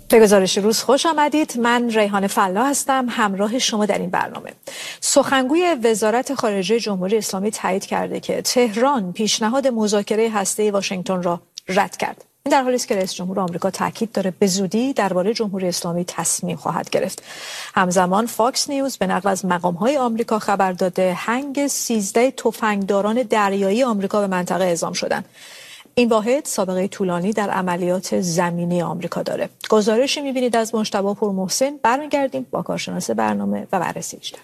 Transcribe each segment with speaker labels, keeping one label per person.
Speaker 1: به گزارش روز خوش آمدید. من ریحانه فلاح هستم همراه شما در این برنامه. سخنگوی وزارت خارجه جمهوری اسلامی تایید کرده که تهران پیشنهاد مذاکره هسته‌ای واشنگتن را رد کرد. این در حالی است که رئیس جمهور آمریکا تاکید داره به زودی درباره جمهوری اسلامی تصمیم خواهد گرفت. همزمان فاکس نیوز به نقل از مقام‌های آمریکا خبر داده هنگ 13 تفنگداران دریایی آمریکا به منطقه اعزام شدند. این واحد سابقه طولانی در عملیات زمینی آمریکا داره. گزارشی می‌بینید از مجتبی پورمحسن. برمیگردیم با کارشناس برنامه و بررسی بیشتر.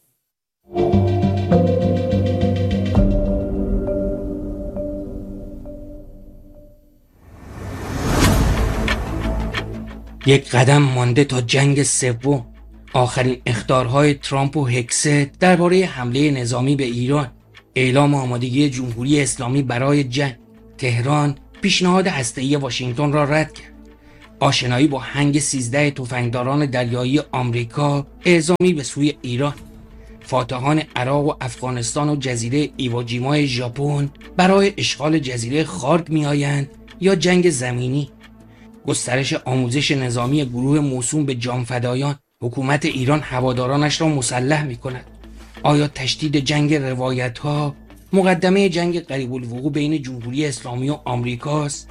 Speaker 2: یک قدم مانده تا جنگ سوم. آخرین اخطارهای ترامپ و هکست درباره حمله نظامی به ایران. اعلام آمادگی جمهوری اسلامی برای جنگ. تهران پیشنهاد هسته‌ای واشنگتن را رد کرد. آشنایی با هنگ 13 تفنگداران دریایی آمریکا اعزامی به سوی ایران. فاتحان عراق و افغانستان و جزیره ایواجیما ژاپن برای اشغال جزیره خارگ میآیند یا جنگ زمینی. گسترش آموزش نظامی گروه موسوم به جانفدایان. حکومت ایران هوادارانش را مسلح می‌کند. آیا تشدید جنگ روایت‌ها مقدمه جنگ قریب الوقوع بین جمهوری اسلامی و آمریکاست؟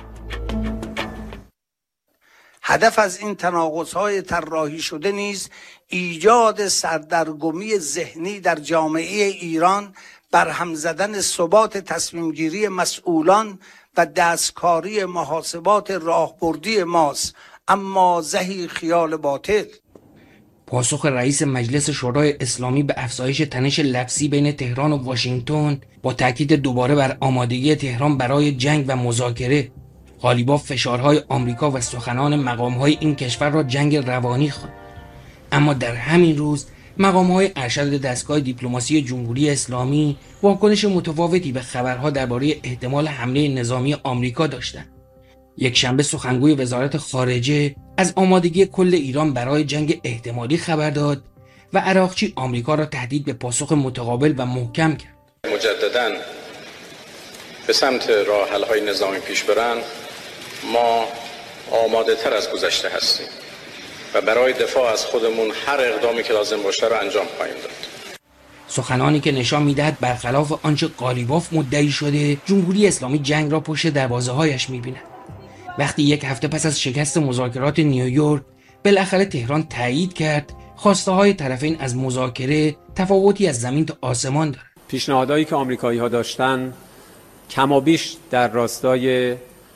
Speaker 3: هدف از این تناقض‌های طراحی شده نیز ایجاد سردرگمی ذهنی در جامعه ایران، برهم زدن ثبات تصمیم‌گیری مسئولان و دستکاری محاسبات راهبردی ماست، اما زهی خیال باطل.
Speaker 2: پاسخ رئیس مجلس شورای اسلامی به افزایش تنش لفظی بین تهران و واشنگتن با تاکید دوباره بر آمادگی تهران برای جنگ و مذاکره. قالیباف فشارهای آمریکا و سخنان مقام‌های این کشور را جنگ روانی خواند. اما در همین روز مقام‌های ارشد دستگاه دیپلماسی جمهوری اسلامی واکنش متفاوتی به خبرها درباره احتمال حمله نظامی آمریکا داشتند. یک شنبه سخنگوی وزارت خارجه از آمادگی کل ایران برای جنگ احتمالی خبر داد و عراقچی آمریکا را تهدید به پاسخ متقابل و محکم کرد.
Speaker 4: مجدداً به سمت راه حل‌های نظامی پیش برن، ما آماده تر از گذشته هستیم و برای دفاع از خودمون هر اقدامی که لازم باشه را انجام خواهیم داد.
Speaker 2: سخنانی که نشان می‌دهد برخلاف آنچه قالیباف مدعی شده، جمهوری اسلامی جنگ را پشت دروازه‌هایش می‌بیند. وقتی یک هفته پس از شکست مذاکرات نیویورک بالاخره تهران تایید کرد خواسته‌های طرفین از مذاکره تفاوتی از زمین تا آسمان دارد.
Speaker 5: پیشنهادهایی که آمریکایی‌ها داشتن کمابیش در راستای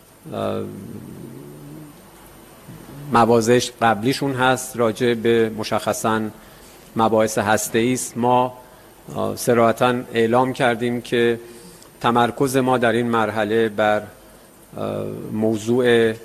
Speaker 5: مواضع قبلیشون هست، راجع به مشخصاً مباحث هسته‌ای است. ما صراحتاً اعلام کردیم که تمرکز ما در این مرحله بر موضوع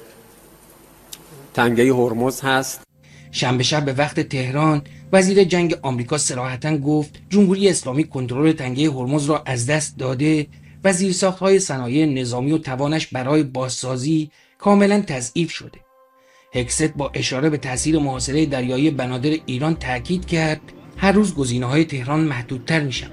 Speaker 5: تنگه هرمز هست.
Speaker 2: شنبه شب به وقت تهران وزیر جنگ آمریکا صراحتاً گفت جمهوری اسلامی کنترل تنگه هرمز را از دست داده و زیرساخت‌های صنایع نظامی و توانش برای بازسازی کاملاً تضعیف شده. هکست با اشاره به تاثیر محاصره دریایی بنادر ایران تاکید کرد هر روز گزینه‌های تهران محدودتر می‌شوند.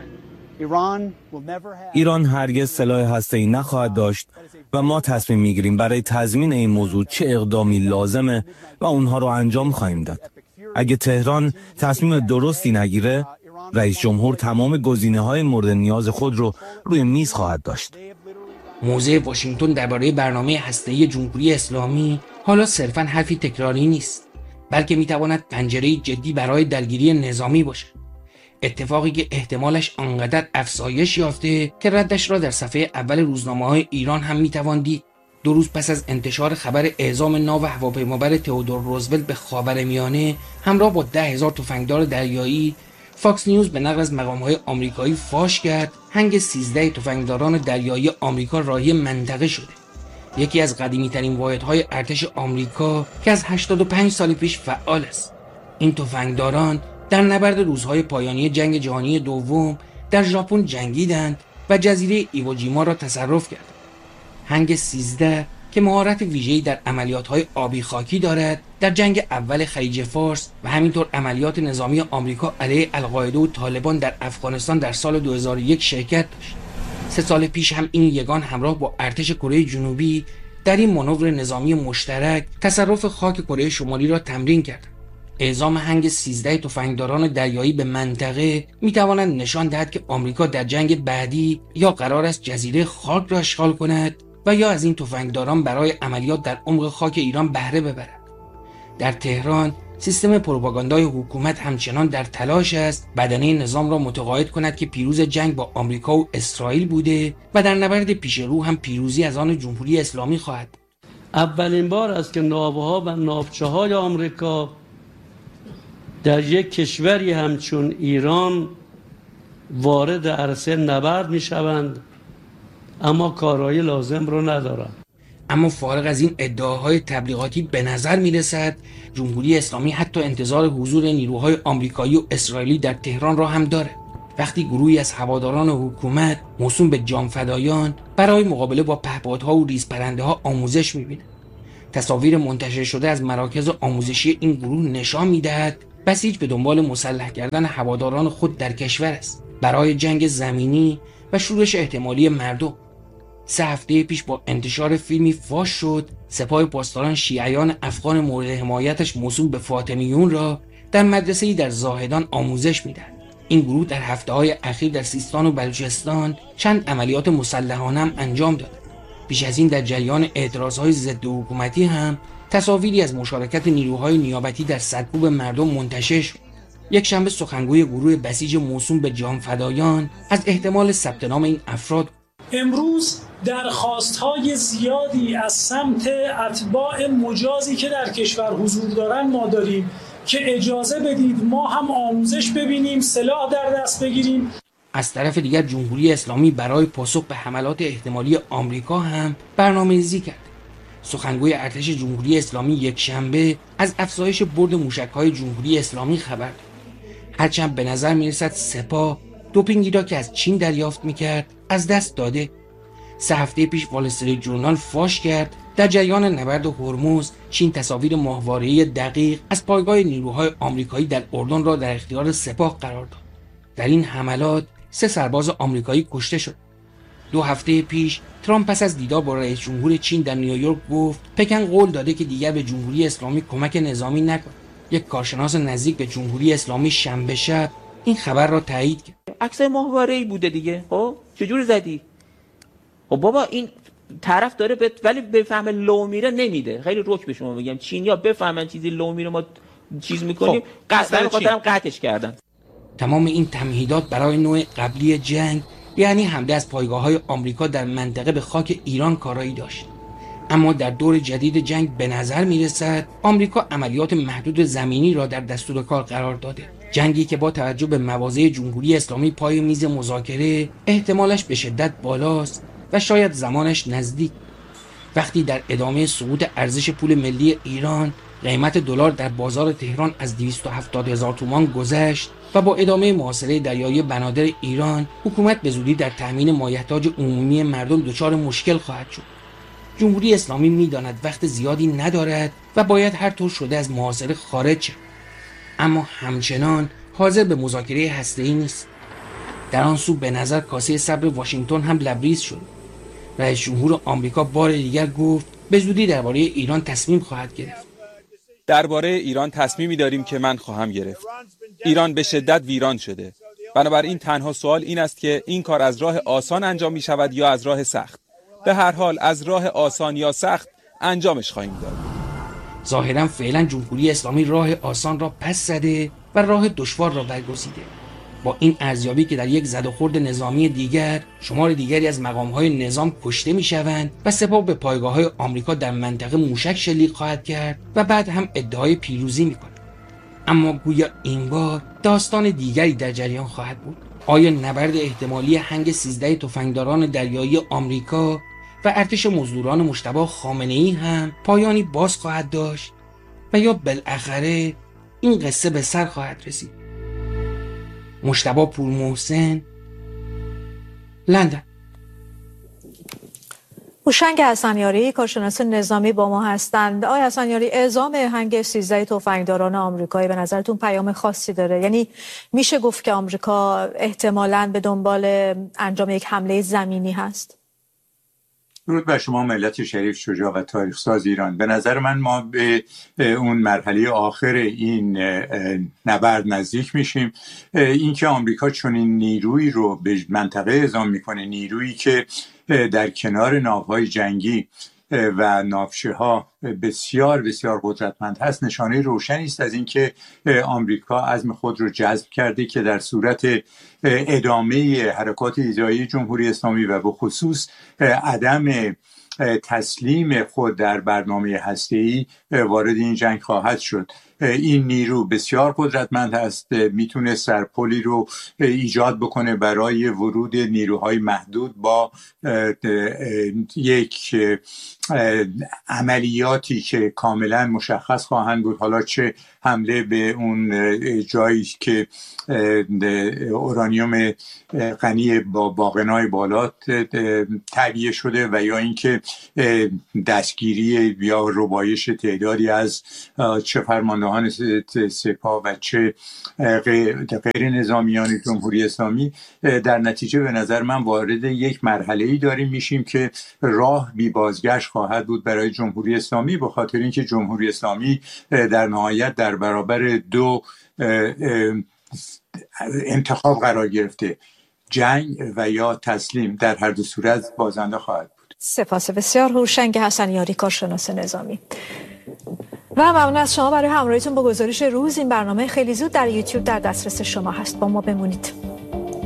Speaker 6: ایران هرگز سلاح هسته‌ای نخواهد داشت و ما تصمیم می‌گیریم برای تضمین این موضوع چه اقدامی لازمه و اونها رو انجام خواهیم داد. اگه تهران تصمیم درستی نگیره، رئیس جمهور تمام گزینه‌های مورد نیاز خود رو روی میز خواهد داشت.
Speaker 2: موضع واشنگتن درباره برنامه هسته‌ای جمهوری اسلامی حالا صرفاً حرفی تکراری نیست، بلکه می‌تواند پنجره جدی برای درگیری نظامی باشد. اتفاقی که احتمالش آنقدر افزایش یافته که ردش را در صفحه اول روزنامه‌های ایران هم می‌توان دید. 2 روز پس از انتشار خبر اعزام ناو هواپیمابر تئودور روزولت به خاورمیانه همراه با 10,000 تفنگدار دریایی، فاکس نیوز به نقل از مقام‌های آمریکایی فاش کرد هنگ 13 تفنگداران دریایی آمریکا راهی منطقه شده. یکی از قدیمی‌ترین واحدهای ارتش آمریکا که از 85 سال پیش فعال است. این تفنگداران در نبرد روزهای پایانی جنگ جهانی دوم در ژاپن جنگیدند و جزیره ایواجیما را تصرف کردند. هنگ 13 که مهارت ویژه‌ای در عملیات‌های آبی خاکی دارد، در جنگ اول خلیج فارس و همینطور عملیات نظامی آمریکا علیه القاعده و طالبان در افغانستان در سال 2001 شرکت داشت. 3 سال پیش هم این یگان همراه با ارتش کره جنوبی در این مانور نظامی مشترک تصرف خاک کره شمالی را تمرین کردند. اعزام هنگ 13 تفنگداران دریایی به منطقه میتواند نشان دهد که آمریکا در جنگ بعدی یا قرار است جزیره خاک را اشغال کند و یا از این تفنگداران برای عملیات در عمق خاک ایران بهره ببرد. در تهران سیستم پروپاگاندای حکومت همچنان در تلاش است بدنه نظام را متقاعد کند که پیروز جنگ با آمریکا و اسرائیل بوده و در نبرد پیش رو هم پیروزی از آن جمهوری اسلامی خواهد بود.
Speaker 7: اولین بار است که ناوها و ناوچه‌های آمریکا در یک کشوری همچون ایران وارد عرصه نبرد می شوند، اما کارایی لازم رو ندارند.
Speaker 2: اما فارغ از این ادعاهای تبلیغاتی به نظر می رسد جمهوری اسلامی حتی انتظار حضور نیروهای آمریکایی و اسرائیلی در تهران را هم دارد. وقتی گروهی از هواداران حکومت موسوم به جانفدایان برای مقابله با پهپادها و ریزپرنده‌ها آموزش می بینند. تصاویر منتشر شده از مراکز آموزشی این گروه نشان می دهد بسیج به دنبال مسلح کردن هواداران خود در کشور است برای جنگ زمینی و شورش احتمالی مردم. 3 هفته پیش با انتشار فیلمی فاش شد سپاه پاسداران شیعیان افغان مورد حمایتش موسوم به فاطمیون را در مدرسه‌ای در زاهدان آموزش می‌دهد. این گروه در هفته‌های اخیر در سیستان و بلوچستان چند عملیات مسلحانه هم انجام داد. پیش از این در جریان اعتراضهای ضد حکومتی هم تصاویری از مشارکت نیروهای نیابتی در سرکوب مردم منتشر شد. یک شنبه سخنگوی گروه بسیج موسوم به جانفدایان از احتمال ثبت نام این افراد
Speaker 8: امروز درخواست‌های زیادی از سمت اتباع مجازی که در کشور حضور دارن ما داریم که اجازه بدید ما هم آموزش ببینیم، سلاح در دست بگیریم.
Speaker 2: از طرف دیگر جمهوری اسلامی برای پاسخ به حملات احتمالی آمریکا هم برنامه‌ریزی کرد. سخنگوی ارتش جمهوری اسلامی یک شنبه از افزایش برد موشک‌های جمهوری اسلامی خبر داد. هرچند به نظر می‌رسد سپاه دوپینگی را که از چین دریافت می‌کرد از دست داده. 3 هفته پیش وال استریت جورنال فاش کرد در جریان نبرد هرمز چین تصاویر ماهواره‌ای دقیق از پایگاه نیروهای آمریکایی در اردن را در اختیار سپاه قرار داد. در این حملات 3 سرباز آمریکایی کشته شد. 2 هفته پیش ترامپ پس از دیدار با رئیس جمهور چین در نیویورک گفت پکن قول داده که دیگر به جمهوری اسلامی کمک نظامی نکند. یک کارشناس نزدیک به جمهوری اسلامی شنبه شب این خبر را تایید کرد.
Speaker 9: عکس ماهواره‌ای بوده دیگه. خب چجوری زدی؟ خب بابا این طرف داره ولی بفهمه لو میره نمیده. خیلی رک به شما میگم چینیا بفهمن چیزی لو میره ما چیز میکنیم. قطعا خاطرم قطعش کردن.
Speaker 2: تمام این تمهیدات برای نوع قبلی جنگ یعنی حمله از پایگاه‌های آمریکا در منطقه به خاک ایران کارایی داشت. اما در دور جدید جنگ به نظر میرسد آمریکا عملیات محدود زمینی را در دستور کار قرار داده. جنگی که با توجه به مواضع جمهوری اسلامی پای میز مذاکره احتمالش به شدت بالاست و شاید زمانش نزدیک. وقتی در ادامه سقوط ارزش پول ملی ایران قیمت دلار در بازار تهران از 270,000 تومان گذشت و با ادامه محاصره دریایی بنادر ایران حکومت به زودی در تامین مایحتاج عمومی مردم دچار مشکل خواهد شد. جمهوری اسلامی می‌داند وقت زیادی ندارد و باید هر طور شده از محاصره خارج شود، اما همچنان حاضر به مذاکره هسته‌ای نیست. در آن سو به نظر کاسه صبر واشنگتن هم لبریز شد. رئیس جمهور آمریکا بار دیگر گفت به زودی درباره ایران تصمیم خواهد گرفت.
Speaker 10: درباره ایران تصمیمی داریم که من خواهم گرفت. ایران به شدت ویران شده. بنابراین تنها سوال این است که این کار از راه آسان انجام می شود یا از راه سخت. به هر حال از راه آسان یا سخت انجامش خواهیم داد.
Speaker 2: ظاهرا فعلا جمهوری اسلامی راه آسان را پس زده و راه دشوار را برگزیده. با این ارزیابی که در یک زد و خورد نظامی دیگر شمار دیگری از مقام‌های نظام کشته می‌شوند و سپاه به پایگاه‌های آمریکا در منطقه موشک شلیک خواهد کرد و بعد هم ادعای پیروزی می‌کند. اما گویا این بار داستان دیگری در جریان خواهد بود. آیا نبرد احتمالی هنگ 13 تفنگداران دریایی آمریکا و ارتش مزدوران مجتبی خامنه‌ای هم پایانی باز خواهد داشت و یا بالاخره این قصه به سر خواهد رسید؟ مجتبی پورمحسن، لندن.
Speaker 1: هوشنگ حسنیاری کارشناس نظامی با ما هستند. آقای حسنیاری، اعزام هنگ 13 تفنگداران آمریکایی به نظرتون پیام خاصی داره؟ یعنی میشه گفت که آمریکا احتمالاً به دنبال انجام یک حمله زمینی هست؟
Speaker 11: درود بر شما ملت شریف، شجاع و تاریخ ساز ایران. به نظر من ما به اون مرحله آخر این نبرد نزدیک میشیم. اینکه آمریکا چنین نیرویی رو به منطقه اعزام میکنه، نیرویی که در کنار ناوهای جنگی و ناوچه ها بسیار بسیار قدرتمند هست، نشانه روشنی است از اینکه آمریکا عزم خود رو جذب کرده که در صورت ادامه حرکات ایذایی جمهوری اسلامی و به خصوص عدم تسلیم خود در برنامه هسته‌ای وارد این جنگ خواهد شد. این نیرو بسیار قدرتمند است، میتونه سرپلی رو ایجاد بکنه برای ورود نیروهای محدود با یک عملیاتی که کاملا مشخص خواهند بود، حالا چه حمله به اون جایی که اورانیوم غنی با باقنای بالا تعبیه شده و یا اینکه دستگیری یا ربایش تعدادی از چه فرماندهان سپاه و چه غیر نظامیان جمهوری اسلامی. در نتیجه به نظر من وارد یک مرحله‌ای داریم میشیم که راه بی بازگشت خواهد بود برای جمهوری اسلامی، به خاطر اینکه جمهوری اسلامی در نهایت در برابر دو انتخاب قرار گرفته، جنگ و یا تسلیم. در هر دو صورت بازنده خواهد بود.
Speaker 1: سپاس بسیار. هوشنگ حسنیاری، کارشناس نظامی. و ممنون از شما برای همراهیتون با گزارش روز. این برنامه خیلی زود در یوتیوب در دسترس شما هست. با ما بمونید.